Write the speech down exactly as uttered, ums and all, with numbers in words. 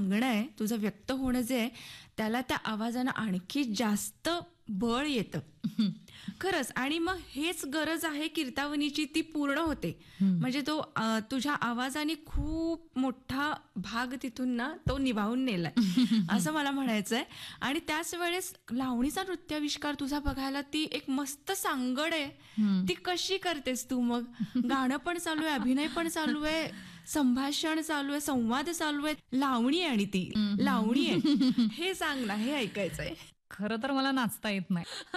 सांगणं आहे, तुझं व्यक्त होणं जे आहे, त्याला त्या आवाजानं आणखी जास्त बळ येतं. खरंच. आणि मग हेच गरज आहे कीर्तावनीची, ती पूर्ण होते. म्हणजे तो अ, तुझ्या आवाजाने खूप मोठा भाग तिथून ना तो निभावून नेलाय असं मला म्हणायचं आहे. आणि त्याच वेळेस लावणीचा नृत्याविष्कार तुझा बघायला ती एक मस्त सांगड आहे. ती कशी करतेस तू? मग गाणं पण चालू आहे, अभिनय पण चालू आहे, संभाषण चालू आहे, संवाद चालू आहे, लावणी आहे आणि ती लावणी आहे. हे सांग ना, हे ऐकायचंय. खरं तर मला नाचता येत नाही.